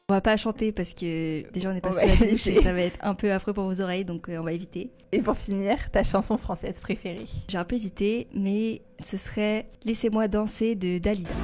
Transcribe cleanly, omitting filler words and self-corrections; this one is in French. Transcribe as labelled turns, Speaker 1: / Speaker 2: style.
Speaker 1: On va pas chanter parce que déjà on n'est pas
Speaker 2: On
Speaker 1: sous
Speaker 2: va
Speaker 1: la douche
Speaker 2: éviter.
Speaker 1: et ça va être un peu affreux pour vos oreilles, donc on va éviter.
Speaker 2: Et pour finir, ta chanson française préférée?
Speaker 1: J'ai un peu hésité, mais ce serait Laissez-moi danser de Dalida.